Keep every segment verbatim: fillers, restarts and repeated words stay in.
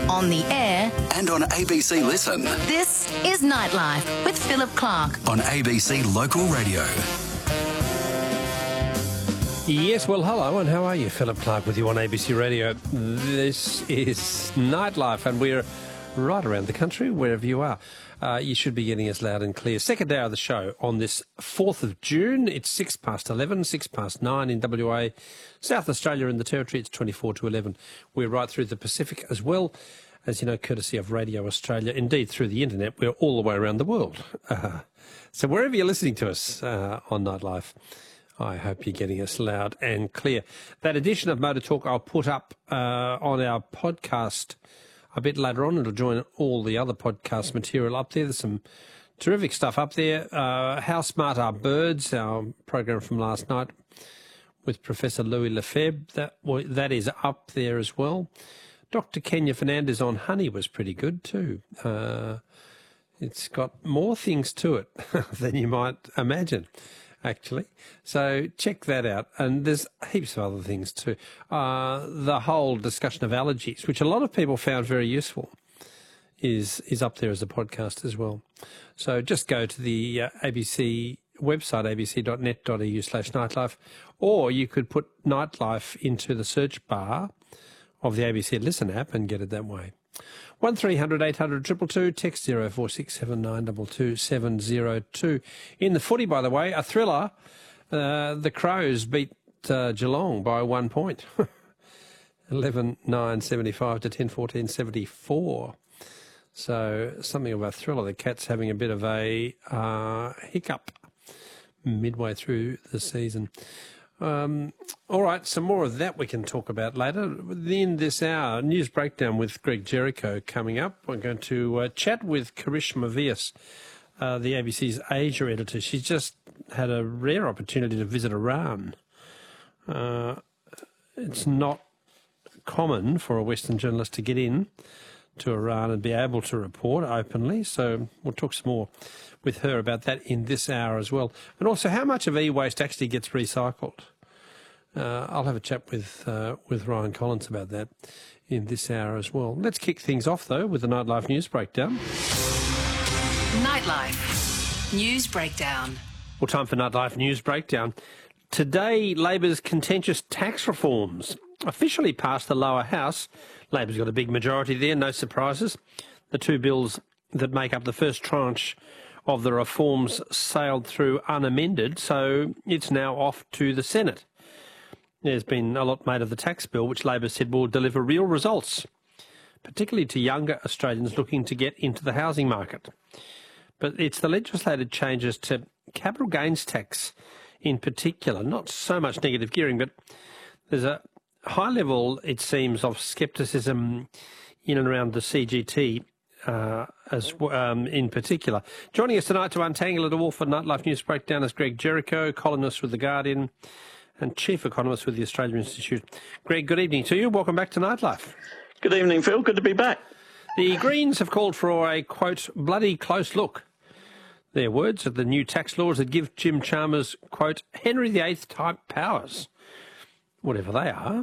on the air, and on A B C Listen. This is Nightlife with Philip Clark on A B C Local Radio. Yes, well, hello, and how are you? Philip Clark with you on A B C Radio. This is Nightlife, and we're right around the country, wherever you are. Uh, you should be getting us loud and clear. Second hour of the show on this fourth of June. It's six past eleven, six past nine in W A. South Australia and the Territory, it's twenty-four to eleven. We're right through the Pacific as well, as you know, courtesy of Radio Australia. Indeed, through the internet, we're all the way around the world. Uh, so wherever you're listening to us uh, on Nightlife, I hope you're getting us loud and clear. That edition of Motor Talk I'll put up uh, on our podcast a bit later on. It'll join all the other podcast material up there. There's some terrific stuff up there. Uh, How Smart Are Birds, our program from last night with Professor Louis Lefebvre. That, well, that is up there as well. Doctor Kenya Fernandez on honey was pretty good too. Uh, it's got more things to it than you might imagine, actually. So check that out. And there's heaps of other things too. Uh, the whole discussion of allergies, which a lot of people found very useful, is is up there as a podcast as well. So just go to the uh, A B C website, a b c dot net dot a u slash nightlife, or you could put Nightlife into the search bar of the A B C Listen app and get it that way. one three hundred eight hundred two two two, text zero four six seven nine two two seven zero two. In the footy, by the way, a thriller. Uh, the Crows beat uh, Geelong by one point. eleven nine seventy-five to ten fourteen seventy-four. So something of a thriller. The Cats having a bit of a uh, hiccup midway through the season. Um, all right, some more of that we can talk about later. In this hour, news breakdown with Greg Jericho coming up. We're going to uh, chat with Karishma Vyas, uh, the A B C's Asia editor. She's just had a rare opportunity to visit Iran. Uh, it's not common for a Western journalist to get in to Iran and be able to report openly. So we'll talk some more with her about that in this hour as well. And also how much of e-waste actually gets recycled. Uh, I'll have a chat with uh, with Ryan Collins about that in this hour as well. Let's kick things off, though, with the Nightlife News Breakdown. Nightlife News Breakdown. Well, time for Nightlife News Breakdown. Today, Labor's contentious tax reforms officially passed the lower house. Labor's got a big majority there, no surprises. The two bills that make up the first tranche of the reforms sailed through unamended, so it's now off to the Senate. There's been a lot made of the tax bill, which Labor said will deliver real results, particularly to younger Australians looking to get into the housing market. But it's the legislated changes to capital gains tax in particular, not so much negative gearing, but there's a high level, it seems, of scepticism in and around the C G T uh, as um, in particular. Joining us tonight to untangle it all for Nightlife News Breakdown is Greg Jericho, columnist with The Guardian and chief economist with the Australia Institute. Greg, good evening to you. Welcome back to Nightlife. Good evening, Phil. Good to be back. The Greens have called for a, quote, bloody close look. Their words at the new tax laws that give Jim Chalmers, quote, Henry the Eighth type powers, whatever they are.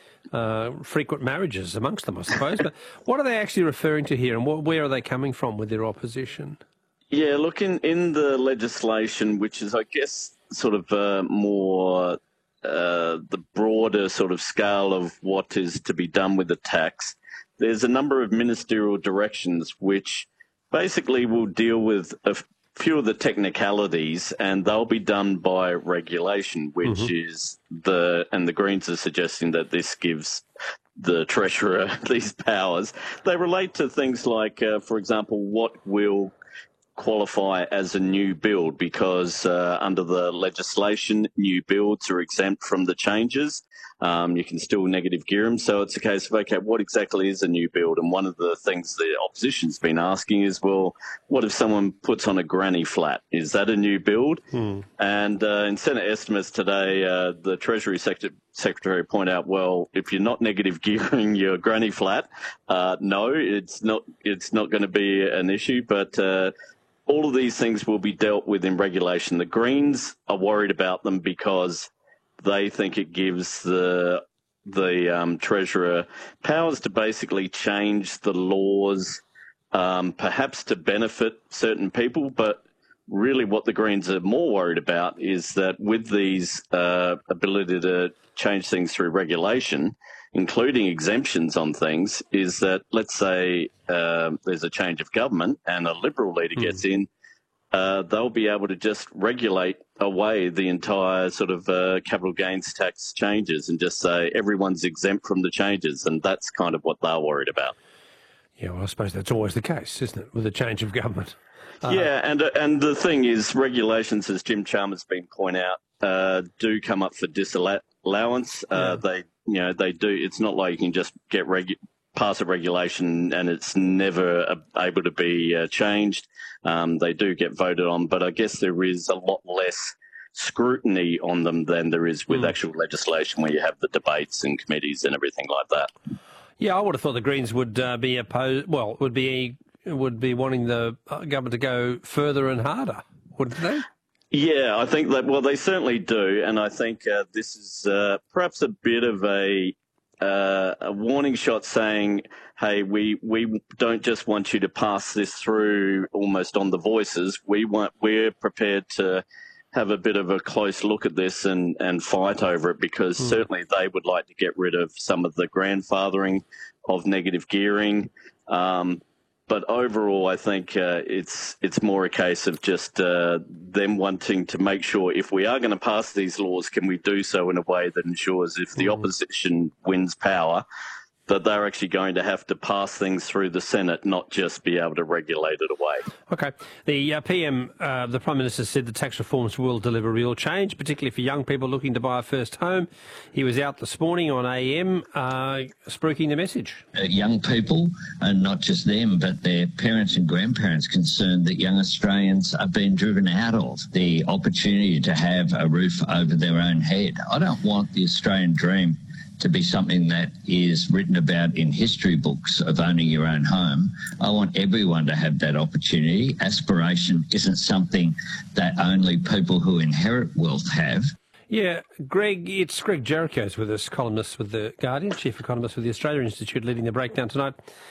Uh, frequent marriages amongst them, I suppose. But what are they actually referring to here, and what, where are they coming from with their opposition? Yeah, look, in, in the legislation, which is, I guess, sort of uh, more uh, the broader sort of scale of what is to be done with the tax, there's a number of ministerial directions which basically will deal with a few of the technicalities, and they'll be done by regulation, which mm-hmm. is the, and the Greens are suggesting that this gives the Treasurer these powers. They relate to things like, uh, for example, what will qualify as a new build, because uh, under the legislation, new builds are exempt from the changes. Um, you can still negative gear them. So it's a case of, okay, what exactly is a new build? And one of the things the opposition's been asking is, well, what if someone puts on a granny flat? Is that a new build? Hmm. And uh, in Senate estimates today, uh, the Treasury Secretary Secretary point out, well, if you're not negative gearing your granny flat, uh, no, it's not, it's not going to be an issue. But uh, all of these things will be dealt with in regulation. The Greens are worried about them because they think it gives the the um, Treasurer powers to basically change the laws, um, perhaps to benefit certain people, but really what the Greens are more worried about is that with these uh, ability to change things through regulation, including exemptions on things, is that let's say uh, there's a change of government and a Liberal leader mm. gets in, uh, they'll be able to just regulate away the entire sort of uh, capital gains tax changes and just say everyone's exempt from the changes, and that's kind of what they're worried about. Yeah, well, I suppose that's always the case, isn't it, with a change of government? Uh, yeah, and uh, and the thing is, regulations, as Jim Chalmers has been pointing out, uh, do come up for disallowance. Uh, yeah. They, you know, they do. It's not like you can just get regu- pass a regulation and it's never uh, able to be uh, changed. Um, they do get voted on, but I guess there is a lot less scrutiny on them than there is with mm. actual legislation, where you have the debates and committees and everything like that. Yeah, I would have thought the Greens would uh, be opposed. Well, would be. would be wanting the government to go further and harder, wouldn't they? Yeah, I think that, well, they certainly do. And I think uh, this is uh, perhaps a bit of a, uh, a warning shot saying, hey, we, we don't just want you to pass this through almost on the voices. We want, we're prepared to have a bit of a close look at this and, and fight over it, because mm. certainly they would like to get rid of some of the grandfathering of negative gearing. Um, But overall, I think uh, it's it's more a case of just uh, them wanting to make sure if we are going to pass these laws, can we do so in a way that ensures if the opposition wins power, that they're actually going to have to pass things through the Senate, not just be able to regulate it away. Okay. The uh, P M, uh, the Prime Minister, said the tax reforms will deliver real change, particularly for young people looking to buy a first home. He was out this morning on A M, uh, spruiking the message. Uh, young people, and not just them, but their parents and grandparents, concerned that young Australians are being driven out of the opportunity to have a roof over their own head. I don't want the Australian dream to be something that is written about in history books of owning your own home. I want everyone to have that opportunity. Aspiration isn't something that only people who inherit wealth have. Yeah, Greg, it's Greg Jericho's with us, columnist with The Guardian, chief economist with the Australia Institute, leading the breakdown tonight.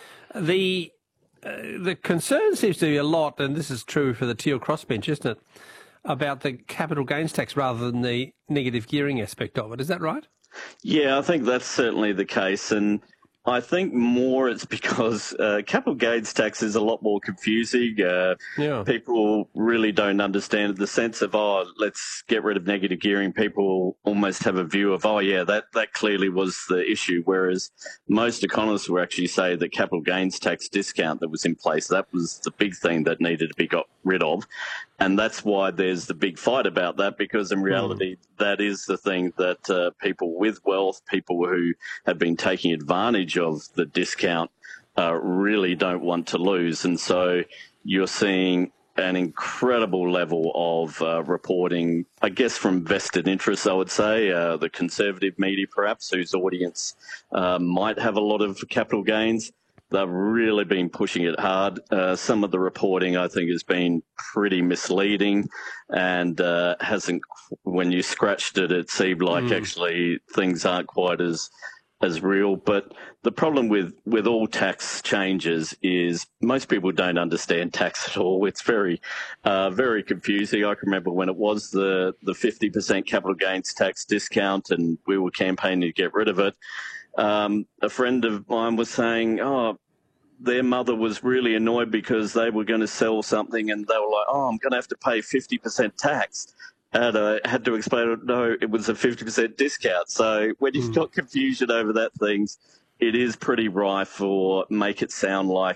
The uh, the concern seems to be a lot, and this is true for the Teal crossbench, isn't it, about the capital gains tax rather than the negative gearing aspect of it. Is that right? Yeah, I think that's certainly the case. And I think more it's because uh, capital gains tax is a lot more confusing. Uh, yeah. People really don't understand it. The sense of, oh, let's get rid of negative gearing. People almost have a view of, oh, yeah, that, that clearly was the issue. Whereas most economists will actually say that capital gains tax discount that was in place, that was the big thing that needed to be got rid of. And that's why there's the big fight about that, because in reality, mm. that is the thing that uh, people with wealth, people who have been taking advantage of the discount, uh, really don't want to lose. And so you're seeing an incredible level of uh, reporting, I guess, from vested interests, I would say, uh, the conservative media perhaps, whose audience uh, might have a lot of capital gains. They've really been pushing it hard. Uh, some of the reporting, I think, has been pretty misleading and uh, hasn't, when you scratched it, it seemed like mm. actually things aren't quite as as real. But the problem with, with all tax changes is most people don't understand tax at all. It's very, uh, very confusing. I can remember when it was the, the fifty percent capital gains tax discount and we were campaigning to get rid of it. Um, a friend of mine was saying, oh, their mother was really annoyed because they were going to sell something and they were like, oh, I'm going to have to pay fifty percent tax. And I had to explain, no, it was a fifty percent discount. So when you've got confusion over that things, it is pretty rife, or make it sound like